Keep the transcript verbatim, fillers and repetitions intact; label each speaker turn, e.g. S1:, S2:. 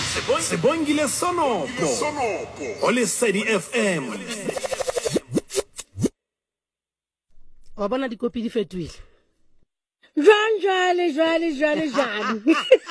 S1: Sibongile Sonopo o Lesedi F M.
S2: Wa bona dikopi di fetoile. Jwang jwale jwale jwale jwale.